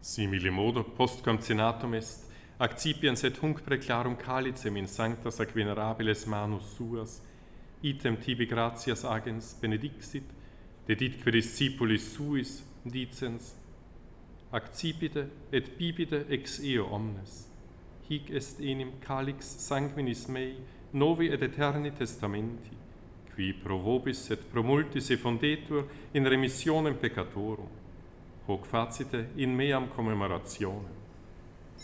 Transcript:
Simile modo, postquam cenatum est, accipiens et hunc preclarum calicem in sanctas ac venerabiles manus suas, item tibi gratias agens benedixit, deditque discipulis suis, dicens, accipite et bibite ex eo omnes. Hic est enim calix sanguinis mei, novi et eterni testamenti, qui pro vobis et pro multis effundetur in remissionem peccatorum. Hoc facite in meam commemorationem.